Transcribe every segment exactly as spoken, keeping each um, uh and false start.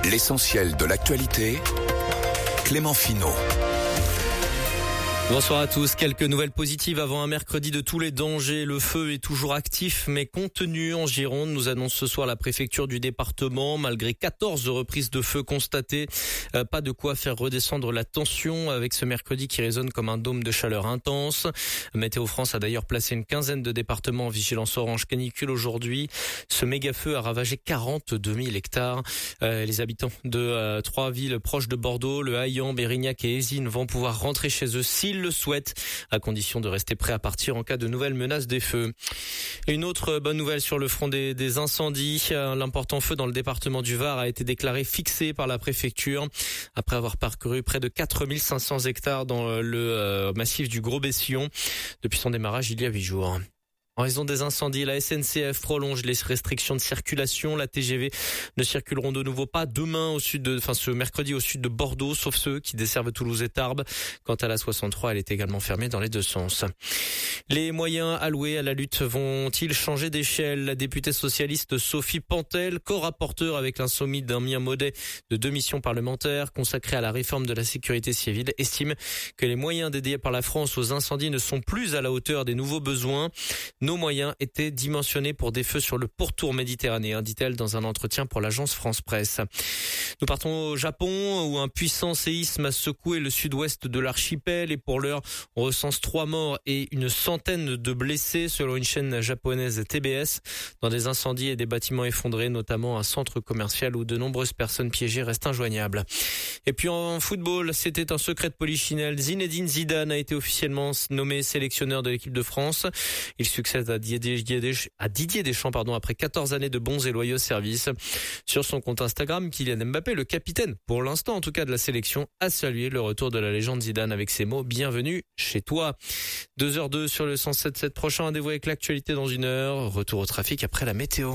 L'essentiel de l'actualité, Clément Finot. Bonsoir à tous. Quelques nouvelles positives avant un mercredi de tous les dangers. Le feu est toujours actif mais contenu en Gironde, nous annonce ce soir la préfecture du département. Malgré quatorze reprises de feu constatées, euh, pas de quoi faire redescendre la tension avec ce mercredi qui résonne comme un dôme de chaleur intense. Météo France a d'ailleurs placé une quinzaine de départements en vigilance orange canicule aujourd'hui. Ce méga feu a ravagé quarante-deux mille hectares. Euh, les habitants de euh, trois villes proches de Bordeaux, Le Haillan, Bérignac et Ézines vont pouvoir rentrer chez eux s'ils le souhaitent, à condition de rester prêts à partir en cas de nouvelles menaces des feux. Et une autre bonne nouvelle sur le front des, des incendies. L'important feu dans le département du Var a été déclaré fixé par la préfecture après avoir parcouru près de quatre mille cinq cents hectares dans le euh, massif du Gros-Bessillon depuis son démarrage il y a huit jours. En raison des incendies, la S N C F prolonge les restrictions de circulation. La T G V ne circuleront de nouveau pas demain au sud de, enfin ce mercredi au sud de Bordeaux, sauf ceux qui desservent Toulouse et Tarbes. Quant à la soixante-trois, elle est également fermée dans les deux sens. Les moyens alloués à la lutte vont-ils changer d'échelle? La députée socialiste Sophie Pantel, co-rapporteure avec l'insoumis Damien Maudet de deux missions parlementaires consacrées à la réforme de la sécurité civile, estime que les moyens dédiés par la France aux incendies ne sont plus à la hauteur des nouveaux besoins. Nos moyens étaient dimensionnés pour des feux sur le pourtour méditerranéen, dit-elle dans un entretien pour l'agence France Presse. Nous partons au Japon où un puissant séisme a secoué le sud-ouest de l'archipel et pour l'heure, on recense trois morts et une centaine de blessés selon une chaîne japonaise T B S dans des incendies et des bâtiments effondrés, notamment un centre commercial où de nombreuses personnes piégées restent injoignables. Et puis en football, c'était un secret de polichinelle. Zinedine Zidane a été officiellement nommé sélectionneur de l'équipe de France. Il succède à Didier Deschamps pardon, après quatorze années de bons et loyaux services. Sur son compte Instagram, Kylian Mbappé, le capitaine, pour l'instant en tout cas de la sélection, a salué le retour de la légende Zidane avec ces mots « Bienvenue chez toi ». deux heures deux sur le cent sept virgule sept, prochain rendez-vous avec l'actualité dans une heure. Retour au trafic après la météo.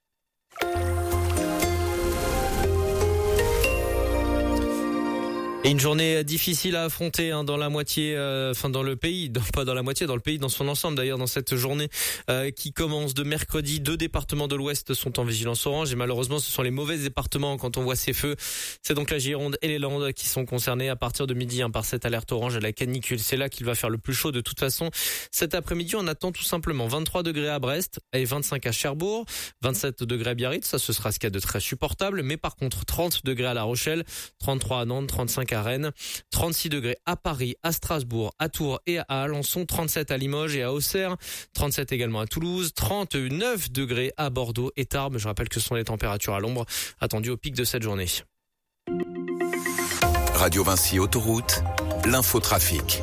Et une journée difficile à affronter hein, dans la moitié, euh, enfin dans le pays, dans, pas dans la moitié, dans le pays, dans son ensemble d'ailleurs, dans cette journée euh, qui commence de mercredi. Deux départements de l'Ouest sont en vigilance orange et malheureusement ce sont les mauvais départements quand on voit ces feux. C'est donc la Gironde et les Landes qui sont concernés à partir de midi hein, par cette alerte orange à la canicule. C'est là qu'il va faire le plus chaud de toute façon. Cet après-midi, on attend tout simplement vingt-trois degrés à Brest et vingt-cinq à Cherbourg, vingt-sept degrés à Biarritz, ça ce sera ce qu'il y a de très supportable, mais par contre trente degrés à La Rochelle, trente-trois à Nantes, trente-cinq à Rennes, trente-six degrés à Paris, à Strasbourg, à Tours et à Alençon, trente-sept à Limoges et à Auxerre, trente-sept également à Toulouse, trente-neuf degrés à Bordeaux et Tarbes. Je rappelle que ce sont les températures à l'ombre attendues au pic de cette journée. Radio Vinci Autoroute, l'infotrafic.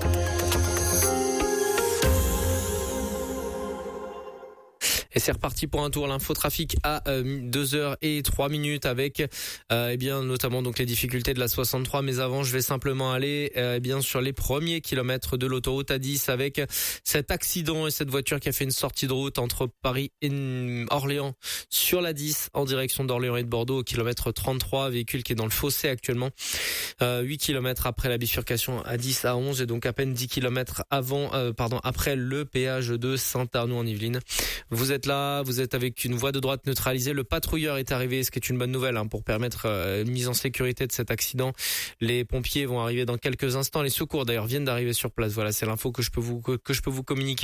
Et c'est reparti pour un tour l'infotrafic à euh, deux heures et trois minutes avec euh, eh bien notamment donc les difficultés de la soixante-trois. Mais avant, je vais simplement aller euh, eh bien sur les premiers kilomètres de l'autoroute A dix avec cet accident et cette voiture qui a fait une sortie de route entre Paris et Orléans sur la dix en direction d'Orléans et de Bordeaux au kilomètre trente-trois. Véhicule qui est dans le fossé actuellement. Euh, huit kilomètres après la bifurcation A dix à onze et donc à peine dix kilomètres avant, euh, pardon, après le péage de Saint-Arnoux en Yvelines. Vous êtes là, vous êtes avec une voie de droite neutralisée. Le patrouilleur est arrivé, ce qui est une bonne nouvelle hein, pour permettre euh, une mise en sécurité de cet accident. Les pompiers vont arriver dans quelques instants. Les secours d'ailleurs viennent d'arriver sur place. Voilà, c'est l'info que je peux vous que, que je peux vous communiquer.